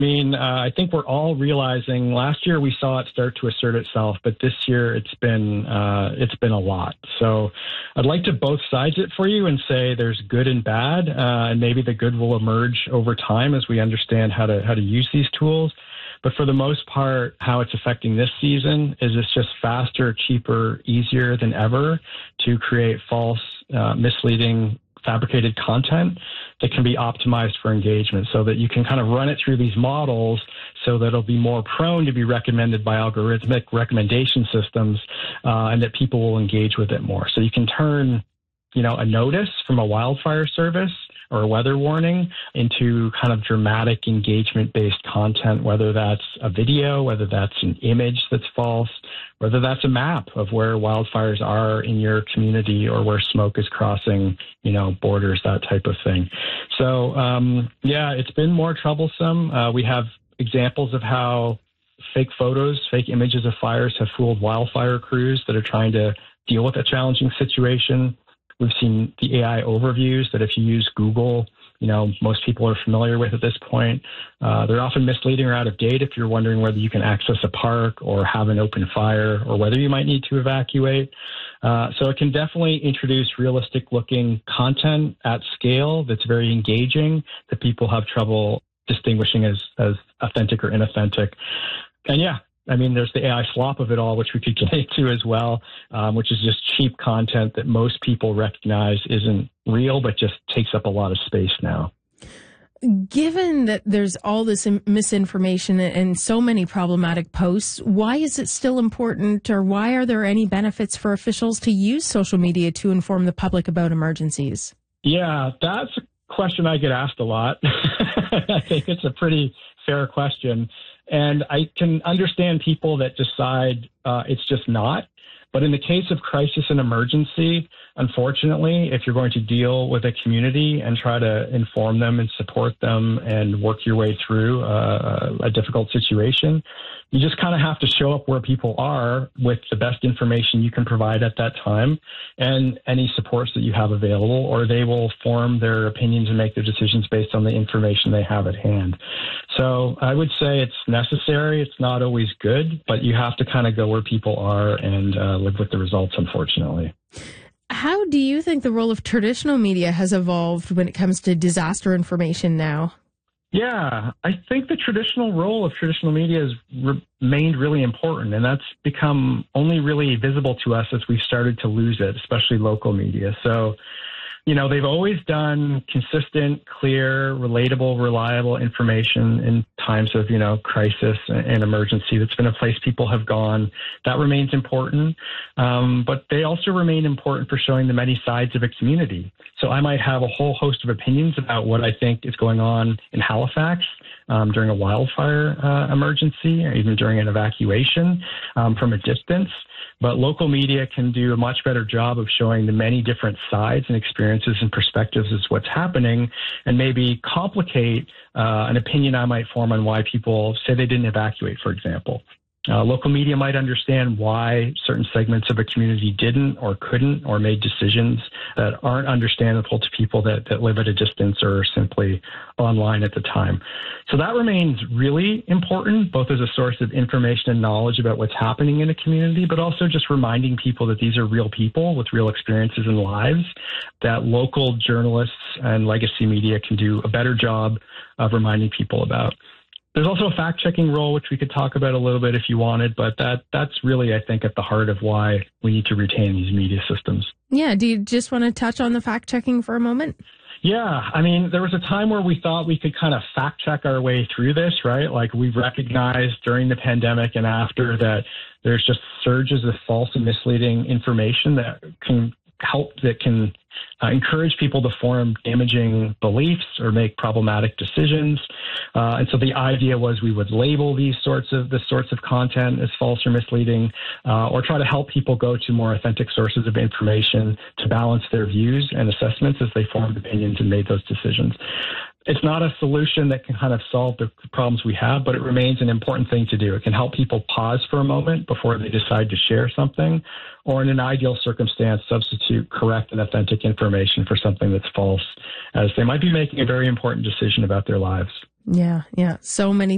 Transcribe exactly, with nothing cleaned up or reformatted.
I mean, uh, I think we're all realizing last year we saw it start to assert itself, but this year it's been uh, it's been a lot. So I'd like to both sides it for you and say there's good and bad, uh, and maybe the good will emerge over time as we understand how to how to use these tools. But for the most part, how it's affecting this season is it's just faster, cheaper, easier than ever to create false, uh, misleading, fabricated content that can be optimized for engagement so that you can kind of run it through these models so that it'll be more prone to be recommended by algorithmic recommendation systems uh, and that people will engage with it more. So you can turn, you know, a notice from a wildfire service or a weather warning into kind of dramatic engagement-based content, whether that's a video, whether that's an image that's false, whether that's a map of where wildfires are in your community or where smoke is crossing, you know, borders, that type of thing. So, um, yeah, it's been more troublesome. Uh, we have examples of how fake photos, fake images of fires have fooled wildfire crews that are trying to deal with a challenging situation. We've seen the A I overviews that if you use Google, you know, most people are familiar with at this point. Uh, they're often misleading or out of date if you're wondering whether you can access a park or have an open fire or whether you might need to evacuate. Uh, so it can definitely introduce realistic looking content at scale that's very engaging that people have trouble distinguishing as, as authentic or inauthentic. And yeah, I mean, there's the A I slop of it all, which we could get into as well, um, which is just cheap content that most people recognize isn't real, but just takes up a lot of space now. Given that there's all this misinformation and so many problematic posts, why is it still important, or why are there any benefits for officials to use social media to inform the public about emergencies? Yeah, that's a question I get asked a lot. I think it's a pretty fair question. And I can understand people that decide uh, it's just not. But in the case of crisis and emergency, unfortunately, if you're going to deal with a community and try to inform them and support them and work your way through uh, a difficult situation, you just kind of have to show up where people are with the best information you can provide at that time and any supports that you have available, or they will form their opinions and make their decisions based on the information they have at hand. So I would say it's necessary. It's not always good, but you have to kind of go where people are and uh, live with the results, unfortunately. How do you think the role of traditional media has evolved when it comes to disaster information now? Yeah, I think the traditional role of traditional media has remained really important, and that's become only really visible to us as we've started to lose it, especially local media. So, you know, they've always done consistent, clear, relatable, reliable information in times of, you know, crisis and emergency. That's been a place people have gone. That remains important. Um, but they also remain important for showing the many sides of a community. So I might have a whole host of opinions about what I think is going on in Halifax um, during a wildfire uh, emergency, or even during an evacuation um, from a distance. But local media can do a much better job of showing the many different sides and experiences and perspectives as what's happening, and maybe complicate uh, an opinion I might form on why people say they didn't evacuate, for example. Uh, local media might understand why certain segments of a community didn't or couldn't or made decisions that aren't understandable to people that, that live at a distance or simply online at the time. So that remains really important, both as a source of information and knowledge about what's happening in a community, but also just reminding people that these are real people with real experiences and lives, that local journalists and legacy media can do a better job of reminding people about. There's also a fact-checking role, which we could talk about a little bit if you wanted, but that that's really, I think, at the heart of why we need to retain these media systems. Yeah. Do you just want to touch on the fact-checking for a moment? Yeah. I mean, there was a time where we thought we could kind of fact-check our way through this, right? Like we've recognized during the pandemic and after that there's just surges of false and misleading information that can help, that can Uh, encourage people to form damaging beliefs or make problematic decisions. Uh, and so the idea was we would label these sorts of the sorts of content as false or misleading, uh, or try to help people go to more authentic sources of information to balance their views and assessments as they formed opinions and made those decisions. It's not a solution that can kind of solve the problems we have, but it remains an important thing to do. It can help people pause for a moment before they decide to share something, or in an ideal circumstance, substitute correct and authentic information for something that's false, as they might be making a very important decision about their lives. Yeah, yeah. So many